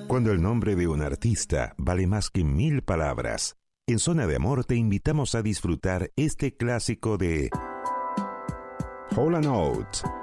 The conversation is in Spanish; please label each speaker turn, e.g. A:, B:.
A: Cuando el nombre de un artista vale más que 1000 palabras, en Zona de Amor te invitamos a disfrutar este clásico de Hall & Oates,